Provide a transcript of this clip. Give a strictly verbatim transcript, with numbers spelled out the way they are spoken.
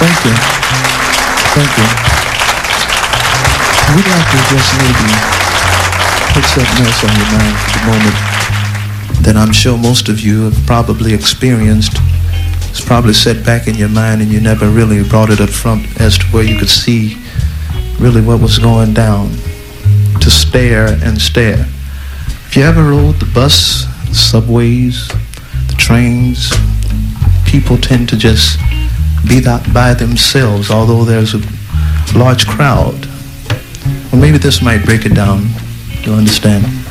Thank you. Thank you. We'd like to just maybe put something else on your mind for the moment that I'm sure most of you have probably experienced. It's probably set back in your mind and you never really brought it up front as to where you could see really what was going down. To stare and stare. If you ever rode the bus, the subways, the trains, people tend to just be that by themselves, although there's a large crowd. Well, maybe this might break it down. You understand?